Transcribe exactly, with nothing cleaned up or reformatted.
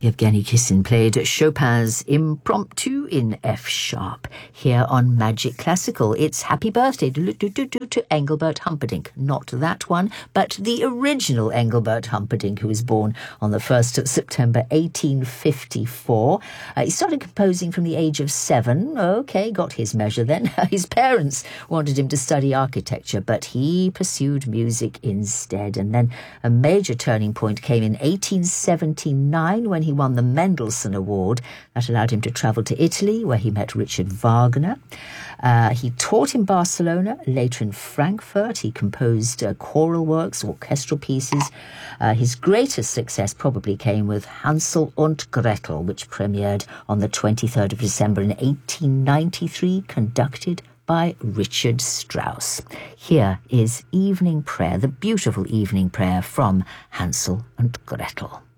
Yevgeny Kissin played Chopin's Impromptu in F sharp here on Magic Classical. It's Happy Birthday to Engelbert Humperdinck. Not that one, but the original Engelbert Humperdinck, who was born on the first of September eighteen fifty-four. Uh, he started composing from the age of seven. Okay, got his measure then. His parents wanted him to study architecture, but he pursued music instead. And then a major turning point came in eighteen seventy-nine when he won the Mendelssohn Award. That allowed him to travel to Italy, where he met Richard Wagner. Uh, he taught in Barcelona, later in Frankfurt. He composed uh, choral works, orchestral pieces. Uh, his greatest success probably came with Hansel und Gretel, which premiered on the twenty-third of December in eighteen ninety-three, conducted by Richard Strauss. Here is Evening Prayer, the beautiful Evening Prayer from Hansel and Gretel.